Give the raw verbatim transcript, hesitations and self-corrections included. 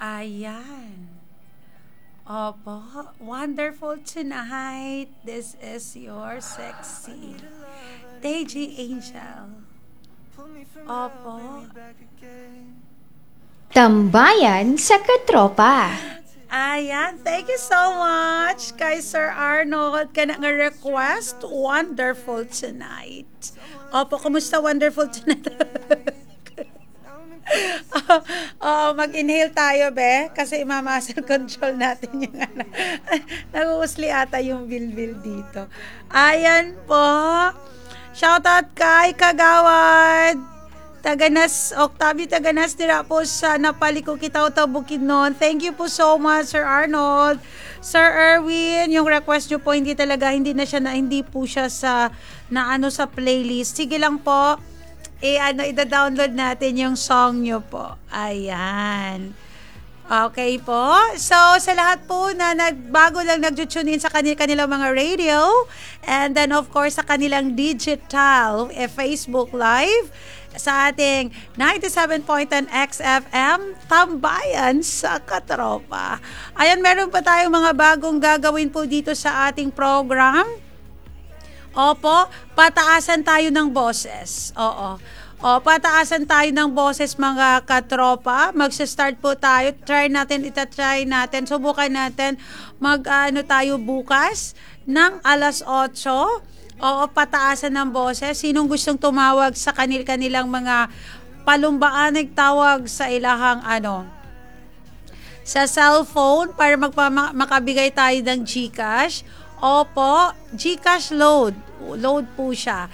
Ayan. Opo. Wonderful tonight. This is your sexy Teji Angel. Opo. Tambayan sa katropa. Ayan, thank you so much kay Sir Arnold ka na nga request. Wonderful tonight. Opo, kumusta wonderful tonight? oh, oh, mag-inhale tayo, be. Kasi ima-muscle control natin yung ano. Nag-uusli ata yung bilbil dito. Ayan po. Shoutout kay Kagawad. Taganas, Octavio Taganas nila po sa Napaliko Kitaw-Taw Bukidnon. Thank you po so much, Sir Arnold. Sir Erwin, yung request nyo po, hindi talaga, hindi na siya na, hindi po siya sa, na ano sa playlist. Sige lang po, eh, ano, ida-download natin yung song nyo po. Ayan. Okay po. So, sa lahat po na nagbago lang nag-tune in sa kanil kanilang mga radio, and then of course sa kanilang digital eh, Facebook Live, sa ating ninety-seven point one X F M, Tambayan sa Katropa. Ayan, meron pa tayong mga bagong gagawin po dito sa ating program. Opo, pataasan tayo ng boses. Oo. O, pataasan tayo ng boses mga katropa. Magsa-start po tayo. Try natin, ita-try natin. Subukan natin mag-ano tayo bukas ng alas otso. Oo, pataasan ng boses. Sinong gustong tumawag sa kanil-kanilang mga palumbaan, nagtawag sa ilahang ano, sa cellphone para magpa- makabigay tayo ng GCash. Opo, GCash load. Load po siya.